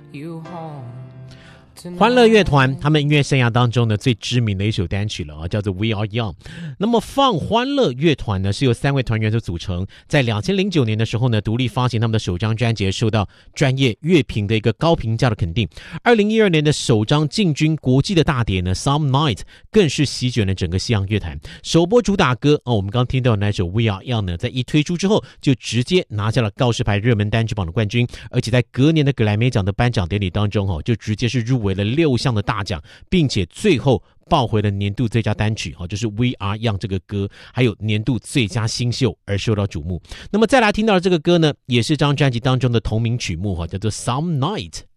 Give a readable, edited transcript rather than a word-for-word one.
you home. 欢乐乐团他们音乐生涯当中呢最知名的一首单曲了叫做 We Are Young。 那么放欢乐乐团呢是由3位团员所组成，在2009年的时候呢独立发行他们的首张专辑，受到专业乐评的一个高评价的肯定。2012年的首张进军国际的大碟呢 Some Night 更是席卷了整个西洋乐坛。首播主打歌我们刚听到的那首 We Are Young 呢，在一推出之后就直接拿下了告示牌热门单曲榜的冠军，而且在隔年的格莱美奖的颁奖典礼当中就直接是入围了6项的大奖，并且最后抱回了年度最佳单曲就是 We Are Young 这个歌，还有年度最佳新秀而受到瞩目。那么再来听到的这个歌呢，也是这张专辑当中的同名曲目叫做 Some Night。